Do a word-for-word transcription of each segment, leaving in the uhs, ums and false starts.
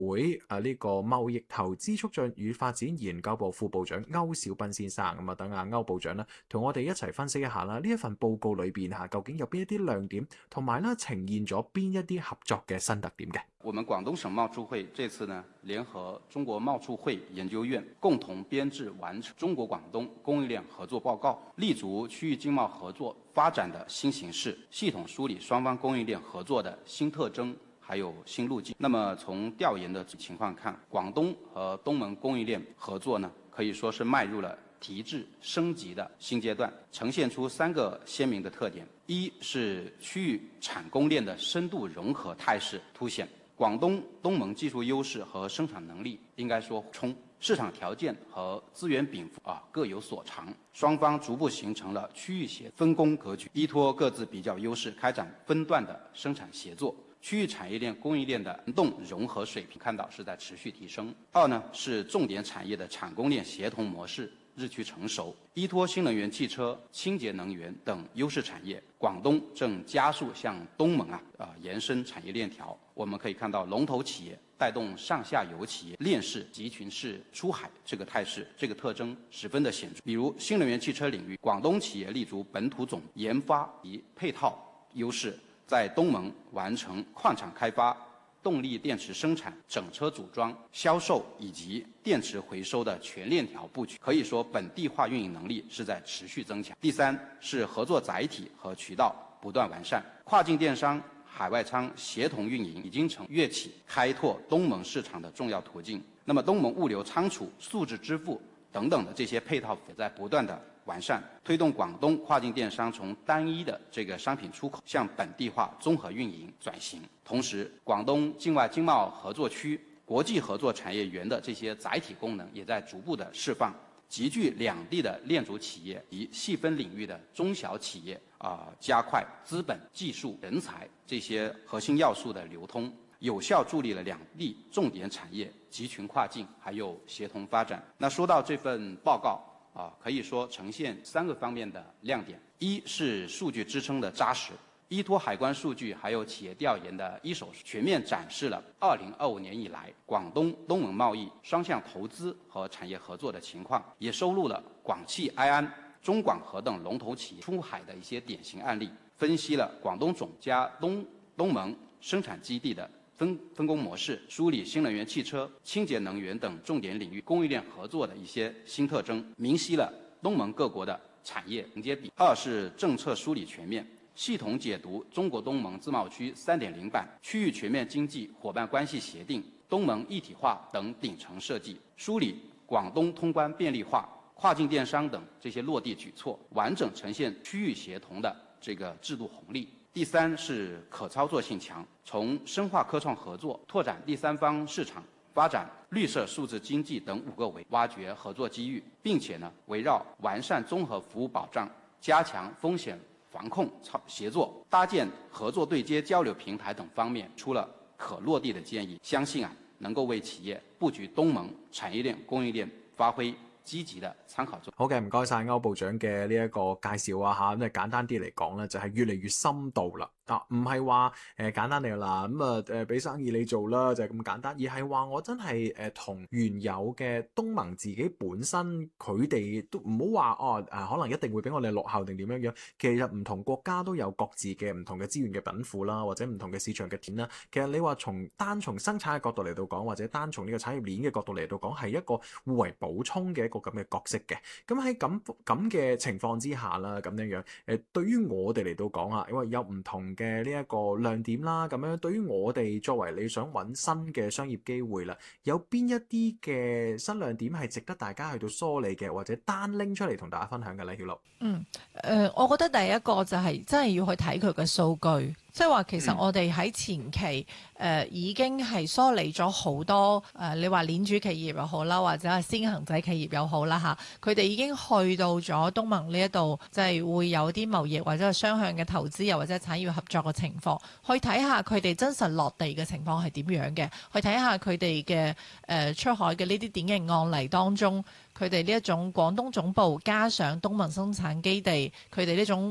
會啊呢個貿易投資促進與發展研究部副部長歐小斌先生。咁啊，等阿歐部長呢同我哋一齊分析一下啦，呢一份報告裏邊嚇究竟有邊一啲亮點，同埋咧呈現咗邊一啲合作嘅新特點嘅。 我們廣東省貿促會這次呢，聯合中國貿促會研究院共同編製完成《中國廣東供應鏈合作報告》，立足區域經貿合作發展的新形勢，系統梳理雙方供應鏈合作的新特徵，還有新路徑。那麼從調研的情況看，廣東和東盟供應鏈合作呢，可以說是邁入了提質升級的新階段，呈現出三個鮮明的特點：一是區域產供鏈的深度融合態勢凸顯。廣東東盟技術優勢和生產能力應該說充，市場條件和資源稟賦啊各有所長，雙方逐步形成了區域協分工格局，依託各自比較優勢，開展分段的生產協作，區域產業鏈供應鏈的聯動融合水平看到是在持續提升。二呢是重點產業的產供鏈協同模式日趨成熟，依託新能源汽車、清潔能源等優勢產業，廣東正加速向東盟啊啊延伸產業鏈條。我們可以看到龍頭企業帶動上下游企業鏈式集群式出海這個態勢，這個特徵十分的顯著。比如新能源汽車領域，廣東企業立足本土總研發及配套優勢，在東盟完成礦場開發、動力電池生產、整車組裝、銷售以及電池回收的全鏈條布局，可以說本地化運營能力是在持續增強。第三是合作載體和渠道不斷完善，跨境電商、海外倉協同運營已經成躍起開拓東盟市場的重要途徑。那麼東盟物流倉儲、數字支付等等的這些配套也在不斷的完善，推動廣東跨境電商從單一的這個商品出口向本地化綜合運營轉型。同時，廣東境外經貿合作區國際合作產業園的這些載體功能也在逐步的釋放，集聚兩地的鏈組企業及細分領域的中小企業啊、呃，加快資本、技術、人才這些核心要素的流通，有效助力了兩地重點產業集群跨境還有協同發展。那說到這份報告啊，可以說呈現三個方面的亮點：一是數據支撐的紮實，依託海關數據還有企業調研的一手全面展示了二零二五年以來廣東東盟貿易雙向投資和產業合作的情況，也收錄了廣汽埃安、中廣核等龍頭企業出海的一些典型案例，分析了廣東總加東東盟生產基地的分分工模式，梳理新能源汽車、清潔能源等重點領域供應鏈合作的一些新特徵，明晰了東盟各國的產業承接比。二是政策梳理全面，系統解讀中國東盟自貿區三點零版、區域全面經濟夥伴關係協定、東盟一體化等頂層設計，梳理廣東通關便利化、跨境電商等這些落地舉措，完整呈現區域協同的這個制度紅利。第三是可操作性強，從深化科創合作、拓展第三方市場、發展綠色數字經濟等五個維挖掘合作機遇，並且呢圍繞完善綜合服務保障、加強風險防控操協作、搭建合作對接交流平台等方面出了可落地的建議，相信啊能夠為企業佈局東盟產業鏈供應鏈發揮積極的參考作用。 好嘅，唔該晒歐部長嘅呢一個介紹啊嚇，咁啊簡單啲嚟講咧，就係越嚟越深度啦。啊，唔係話誒簡單嚟啦，咁啊誒俾生意你做啦，就係、是、咁簡單，而係話我真係誒同原有嘅東盟自己本身佢哋都唔好話哦誒、啊，可能一定會比我哋落後定點樣樣。其實唔同國家都有各自嘅唔同嘅資源嘅稟賦啦，或者唔同嘅市場嘅點啦。其實你話從單從生產嘅角度嚟到講，或者單從呢個產業鏈嘅角度嚟到講，係一個互為補充嘅一個咁嘅角色嘅。咁喺咁咁嘅情況之下啦，咁樣樣誒，對於我哋嚟到講啊，因為有唔同嘅呢一個亮點啦，咁樣對於我哋作為你想揾新嘅商業機會啦，有邊一啲嘅新亮點係值得大家去到梳理嘅，或者單拎出嚟同大家分享嘅咧？曉露， 嗯，誒、呃，我覺得第一個就係真係要去睇佢嘅數據。即係話其實我哋喺前期誒、呃、已經係梳理咗好多誒、呃，你話鏈主企業又好啦，或者係先行者企業又好啦嚇，佢哋已經去到咗東盟呢一度，即係會有啲貿易或者係雙向嘅投資，又或者產業合作嘅情況，去睇下佢哋真實落地嘅情況係點樣嘅，去睇下佢哋嘅誒出海嘅呢啲典型案例當中，佢哋呢一種廣東總部加上東盟生產基地，佢哋呢種合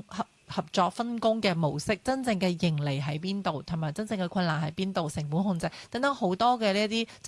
合作分工嘅模式，真正嘅盈利喺邊度，同埋真正嘅困難喺邊度，成本控制等等好多嘅呢一啲。